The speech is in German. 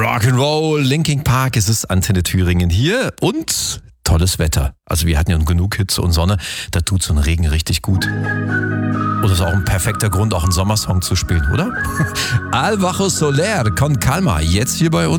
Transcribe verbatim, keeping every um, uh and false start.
Rock'n'Roll, Linkin Park, es ist Antenne Thüringen hier und tolles Wetter. Also wir hatten ja genug Hitze und Sonne, da tut so ein Regen richtig gut. Und das ist auch ein perfekter Grund, auch einen Sommersong zu spielen, oder? Al Bajo Soler con Calma, jetzt hier bei uns.